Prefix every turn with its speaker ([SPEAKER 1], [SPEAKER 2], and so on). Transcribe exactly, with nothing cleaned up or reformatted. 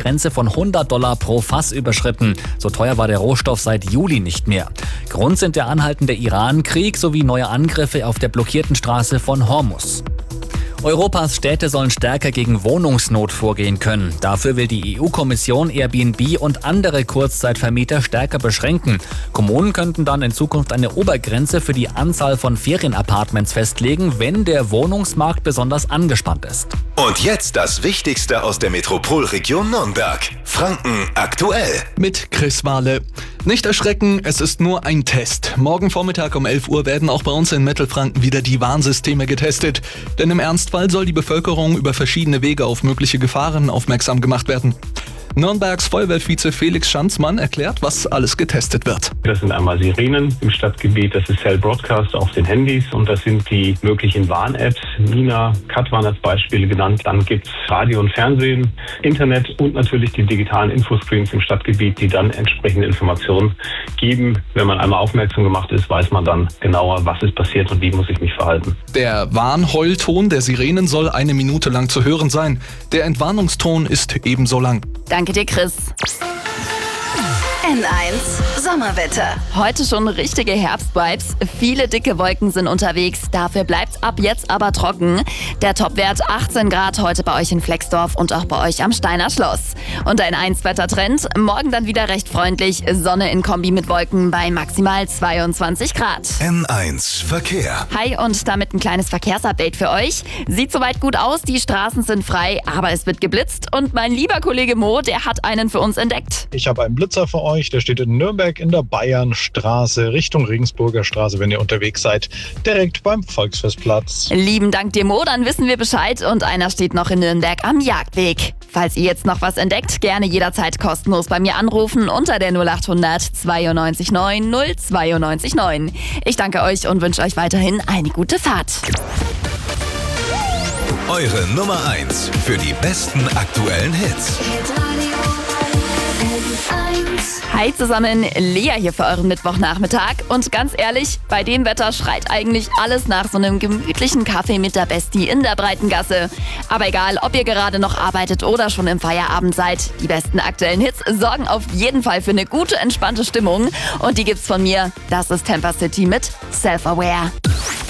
[SPEAKER 1] Grenze von hundert Dollar pro Fass überschritten. So teuer war der Rohstoff seit Juli nicht mehr. Grund sind der anhaltende Iran-Krieg sowie neue Angriffe auf der blockierten Straße von Hormuz. Europas Städte sollen stärker gegen Wohnungsnot vorgehen können. Dafür will die E U-Kommission Airbnb und andere Kurzzeitvermieter stärker beschränken. Kommunen könnten dann in Zukunft eine Obergrenze für die Anzahl von Ferienapartments festlegen, wenn der Wohnungsmarkt besonders angespannt ist.
[SPEAKER 2] Und jetzt das Wichtigste aus der Metropolregion Nürnberg. Franken aktuell.
[SPEAKER 3] Mit Chris Wahle. Nicht erschrecken, es ist nur ein Test. Morgen Vormittag um elf Uhr werden auch bei uns in Mittelfranken wieder die Warnsysteme getestet. Denn im Ernstfall soll die Bevölkerung über verschiedene Wege auf mögliche Gefahren aufmerksam gemacht werden. Nürnbergs Feuerwehrvize Felix Schanzmann erklärt, was alles getestet wird.
[SPEAKER 4] Das sind einmal Sirenen im Stadtgebiet, das ist Cell Broadcast auf den Handys und das sind die möglichen Warn-Apps. Nina, Kat waren als Beispiele genannt. Dann gibt es Radio und Fernsehen, Internet und natürlich die digitalen Infoscreens im Stadtgebiet, die dann entsprechende Informationen geben. Wenn man einmal aufmerksam gemacht ist, weiß man dann genauer, was ist passiert und wie muss ich mich verhalten.
[SPEAKER 3] Der Warnheulton der Sirenen soll eine Minute lang zu hören sein. Der Entwarnungston ist ebenso lang.
[SPEAKER 5] Danke dir, Chris.
[SPEAKER 6] N eins Sommerwetter.
[SPEAKER 5] Heute schon richtige Herbstvibes. Viele dicke Wolken sind unterwegs. Dafür bleibt's ab jetzt aber trocken. Der Topwert achtzehn Grad heute bei euch in Flexdorf und auch bei euch am Steiner Schloss. Und ein eins Wettertrend. Morgen dann wieder recht freundlich. Sonne in Kombi mit Wolken bei maximal zweiundzwanzig Grad.
[SPEAKER 2] N eins Verkehr.
[SPEAKER 5] Hi und damit ein kleines Verkehrsupdate für euch. Sieht soweit gut aus, die Straßen sind frei, aber es wird geblitzt. Und mein lieber Kollege Mo, der hat einen für uns entdeckt.
[SPEAKER 7] Ich habe einen Blitzer für euch. Der steht in Nürnberg in der Bayernstraße Richtung Regensburger Straße, wenn ihr unterwegs seid, direkt beim Volksfestplatz.
[SPEAKER 5] Lieben Dank dir, Mo, dann wissen wir Bescheid und einer steht noch in Nürnberg am Jagdweg. Falls ihr jetzt noch was entdeckt, gerne jederzeit kostenlos bei mir anrufen unter der null achthundert zweiundneunzig neun null zweiundneunzig neun. Ich danke euch und wünsche euch weiterhin eine gute Fahrt.
[SPEAKER 2] Eure Nummer eins für die besten aktuellen Hits.
[SPEAKER 5] Hi zusammen, Lea hier für euren Mittwochnachmittag. Und ganz ehrlich, bei dem Wetter schreit eigentlich alles nach so einem gemütlichen Kaffee mit der Bestie in der Breitengasse. Aber egal, ob ihr gerade noch arbeitet oder schon im Feierabend seid, die besten aktuellen Hits sorgen auf jeden Fall für eine gute, entspannte Stimmung. Und die gibt's von mir. Das ist Temper City mit Self-Aware.